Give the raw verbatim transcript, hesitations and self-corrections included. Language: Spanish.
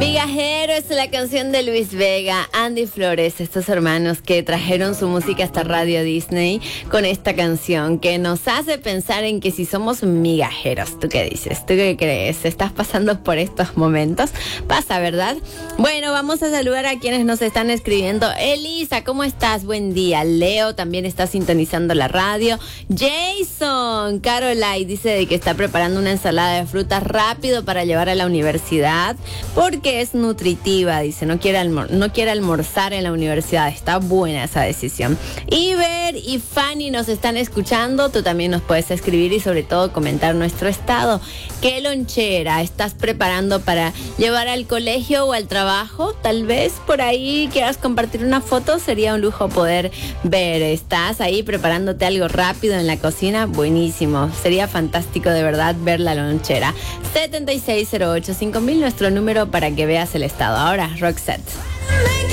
Migajero es la canción de Luis Vega, Andy Flores, estos hermanos que trajeron su música hasta Radio Disney con esta canción que nos hace pensar en que si somos migajeros. ¿Tú qué dices? ¿Tú qué crees? ¿Estás pasando por estos momentos? Pasa, ¿verdad? Bueno, vamos a saludar a quienes nos están escribiendo. Elisa, ¿cómo estás? Buen día. Leo también está sintonizando la radio. Jason, Caroline dice de que está preparando una ensalada de frutas rápido para llevar a la universidad porque es nutritiva, dice, no quiere, almor- no quiere almorzar en la universidad. Está buena esa decisión. Iber y Fanny nos están escuchando. Tú también nos puedes escribir y sobre todo comentar nuestro estado. ¿Qué lonchera estás preparando para llevar al colegio o al trabajo? Tal vez por ahí quieras compartir una foto. Sería un lujo poder ver. ¿Estás ahí preparándote algo rápido en la cocina? Buenísimo. Sería fantástico de verdad ver la lonchera. setenta y seis cero ocho cinco mil, nuestro número para que veas el estado. Ahora, Roxette.